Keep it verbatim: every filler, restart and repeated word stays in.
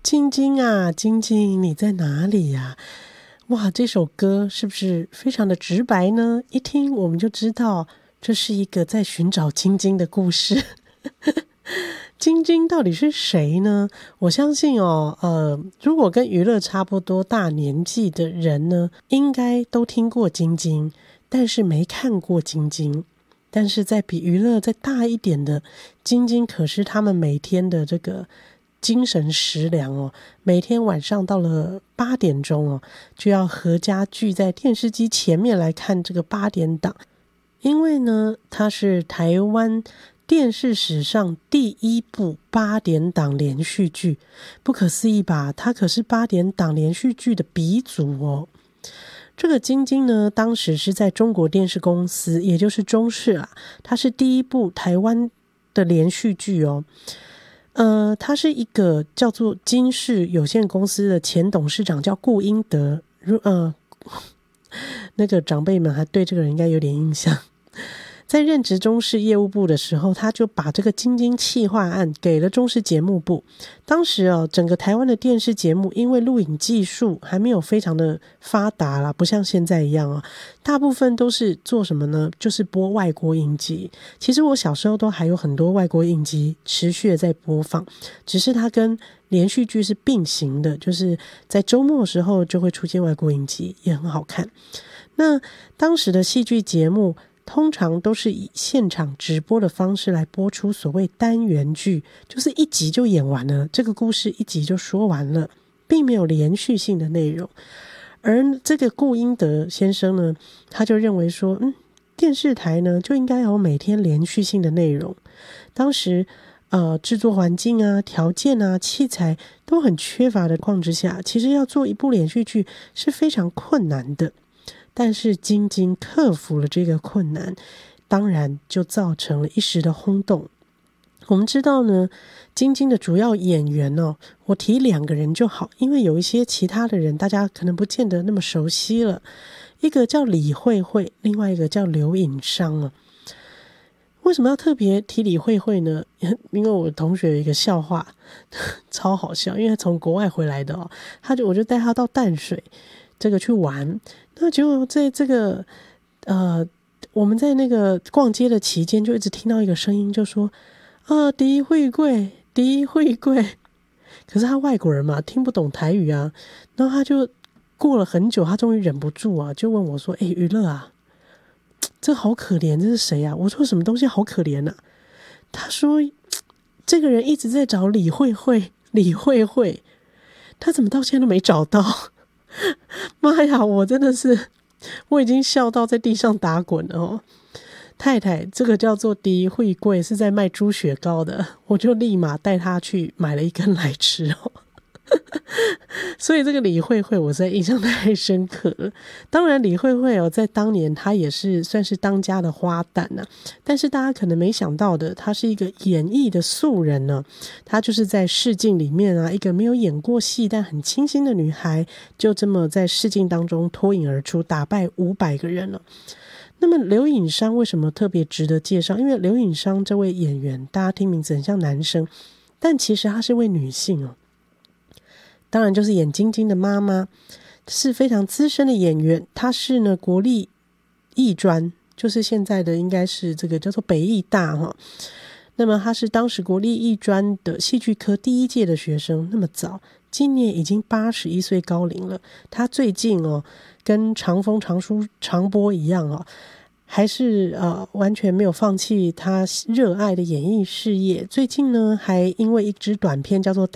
晶晶啊，晶晶，你在哪里呀？哇，这首歌是不是非常的直白呢？一听我们就知道这是一个在寻找晶晶的故事。晶晶到底是谁呢？我相信哦，呃，如果跟娱乐差不多大年纪的人呢，应该都听过晶晶，但是没看过晶晶。但是在比娱乐再大一点的，晶晶可是他们每天的这个精神食粮哦。每天晚上到了八点钟哦，就要合家聚在电视机前面来看这个八点档，因为呢，它是台湾电视史上第一部八点档连续剧，不可思议吧？它可是八点档连续剧的鼻祖哦。这个晶晶呢，当时是在中国电视公司，也就是中视啊，它是第一部台湾的连续剧哦。呃，他是一个叫做金视有限公司的前董事长，叫顾英德。呃，那个长辈们还对这个人应该有点印象。在任职中视业务部的时候，他就把这个晶晶企划案给了中视节目部。当时哦，整个台湾的电视节目因为录影技术还没有非常的发达啦，不像现在一样哦，大部分都是做什么呢？就是播外国影集。其实我小时候都还有很多外国影集持续的在播放，只是它跟连续剧是并行的，就是在周末的时候就会出现外国影集，也很好看。那当时的戏剧节目通常都是以现场直播的方式来播出所谓单元剧，就是一集就演完了，这个故事一集就说完了，并没有连续性的内容。而这个顾英德先生呢，他就认为说，嗯，电视台呢就应该有每天连续性的内容。当时呃，制作环境啊、条件啊、器材都很缺乏的况之下，其实要做一部连续剧是非常困难的。但是晶晶克服了这个困难，当然就造成了一时的轰动。我们知道呢，晶晶的主要演员哦，我提两个人就好，因为有一些其他的人大家可能不见得那么熟悉了。一个叫李慧慧，另外一个叫刘颖商啊。为什么要特别提李慧慧呢？因为我同学有一个笑话超好笑，因为他从国外回来的哦，他就我就带他到淡水这个去玩，那结果在这个呃我们在那个逛街的期间，就一直听到一个声音，就说啊，狄慧贵，狄慧贵。可是他外国人嘛，听不懂台语啊，然后他就过了很久，他终于忍不住啊，就问我说：“哎，娱乐啊，这好可怜，这是谁啊？”我说：“什么东西好可怜啊？”他说：“这个人一直在找李慧慧，李慧慧，他怎么到现在都没找到？”妈呀，我真的是我已经笑到在地上打滚了哦。太太，这个叫做狄慧贵，是在卖猪血糕的，我就立马带他去买了一根来吃哦。所以这个李慧慧我实在印象太深刻了。当然李慧慧哦，在当年她也是算是当家的花旦啊，但是大家可能没想到的，她是一个演艺的素人呢。她就是在试镜里面啊，一个没有演过戏但很清新的女孩，就这么在试镜当中脱颖而出，打败五百个人了。那么刘颖商为什么特别值得介绍？因为刘颖商这位演员，大家听名字很像男生，但其实她是位女性哦。当然就是演晶晶的妈妈，是非常资深的演员。她是呢国立艺专，就是现在的应该是这个叫做北艺大哈。那么她是当时国立艺专的戏剧科第一届的学生，那么早，今年已经八十一岁高龄了。她最近哦，跟长风长书长波一样哦，还是呃完全没有放弃她热爱的演艺事业。最近呢，还因为一支短片叫做